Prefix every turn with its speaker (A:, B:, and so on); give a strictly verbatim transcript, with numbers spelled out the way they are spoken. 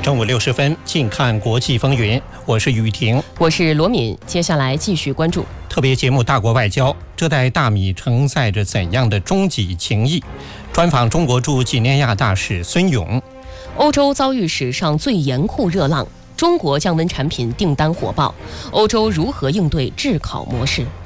A: 正午六十分，近看国际风云。我是雨婷，
B: 我是罗敏。接下来继续关注
A: 特别节目《大国外交》。这袋大米承载着怎样的终极情谊？专访中国驻几内亚大使孙勇。
B: 欧洲遭遇史上最严酷热浪，中国降温产品订单火爆，欧洲如何应对炙烤模式？